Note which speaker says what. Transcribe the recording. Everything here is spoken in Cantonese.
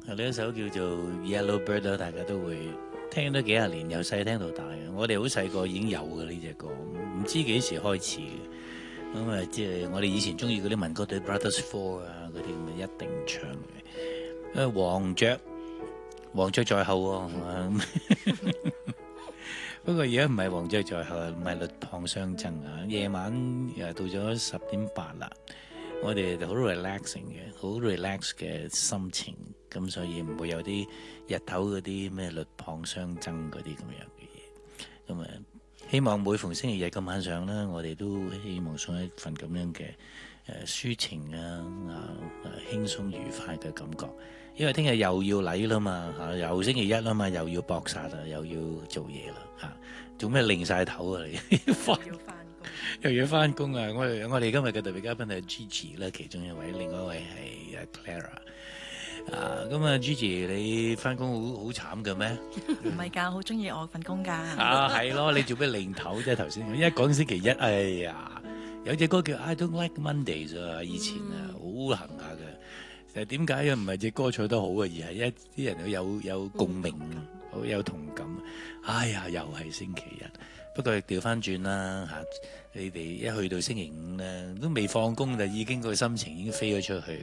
Speaker 1: 呢一首叫做 Yellow Bird 啦，大家都會聽咗幾廿年，由細聽到大嘅。我哋好細個已經有嘅呢隻歌，唔知幾時開始嘅。咁啊，即係我哋以前中意嗰啲民歌隊 Brothers Four 啊嗰啲咁啊，一定唱嘅。因為黃雀在後喎。不過而家唔係黃雀在後，唔係鷸蚌相爭啊！夜晚又到咗10:08啦，我哋就好 relaxing 嘅，好 relax 嘅心情，咁所以唔會有啲日頭嗰啲咩鷸蚌相爭嗰啲咁樣嘅嘢。咁啊，希望每逢星期日嘅晚上啦，我哋都希望送一份咁樣嘅抒情輕鬆愉快嘅感覺。因為聽日又要嚟啦嘛，又星期一啦嘛，又要搏殺啦，又要做嘢啦，做咩擰晒頭啊你？又要翻工啊！我哋今日嘅特別嘉賓係 Gigi 啦，其中一位，另外一位係 Clara。咁啊 Gigi，你翻工好慘嘅咩？
Speaker 2: 唔係㗎，好中意我份工㗎。
Speaker 1: 係咯，你做咩擰頭啫？頭先一講星期一，哎呀，有隻歌叫 I Don't Like Mondays 啊，以前好行下嘅。點解啊？唔係隻歌唱得好啊，而係啲人有共鳴，好有同感。哎呀，又係星期日。不過調翻轉啦嚇，你哋一去到星期五咧，都未放工就已經個心情已經飛咗出去